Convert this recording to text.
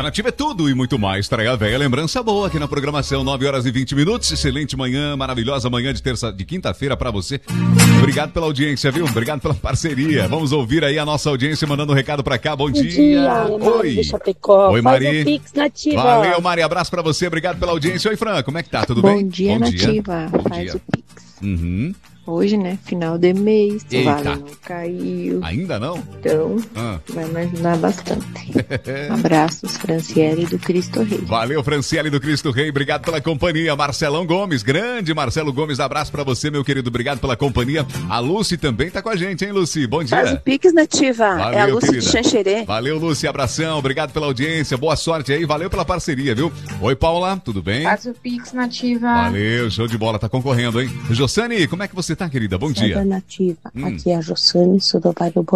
Nativa é tudo e muito mais. Traia Véia, lembrança boa aqui na programação, 9h20. Excelente manhã, maravilhosa manhã de quinta-feira pra você. Obrigado pela audiência, viu? Obrigado pela parceria. Vamos ouvir aí a nossa audiência mandando um recado pra cá. Bom dia. Oi. Oi, Mari. Faz o Pix Nativa. Valeu, Mari. Abraço pra você. Obrigado pela audiência. Oi, Fran. Como é que tá? Tudo bem? Bom dia, Nativa. Faz o Pix. Hoje, né? Final de mês. O vale não caiu. Ainda não? Então, vai me ajudar bastante. Abraços, Franciele do Cristo Rei. Valeu, Franciele do Cristo Rei. Obrigado pela companhia. Marcelão Gomes, grande Marcelo Gomes. Abraço pra você, meu querido. Obrigado pela companhia. A Lucy também tá com a gente, hein, Lucy? Bom dia. Faz o Pix Nativa. Valeu, é a Lucy querida. de Xanxerê. Valeu, Lucy. Abração. Obrigado pela audiência. Boa sorte aí. Valeu pela parceria, viu? Oi, Paula. Tudo bem? Faz o Pix Nativa. Valeu. Show de bola. Tá concorrendo, hein? Jossane, como é que você tá, querida? Bom dia. Nativa. Aqui é a Jossane, sou do bairro